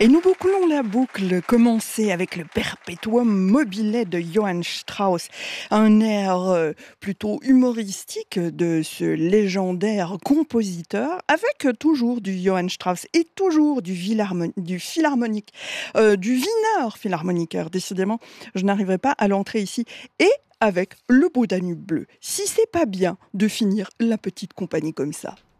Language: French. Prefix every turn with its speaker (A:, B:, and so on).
A: Et nous bouclons la boucle, commencée avec le Perpetuum mobile de Johann Strauss, un air plutôt humoristique de ce légendaire compositeur, avec toujours du Johann Strauss et toujours du philharmonique, du Wiener Philharmoniker. Décidément, je n'arriverai pas à l'entrer ici. Et avec le beau Danube bleu. Si c'est pas bien de finir la petite compagnie comme ça.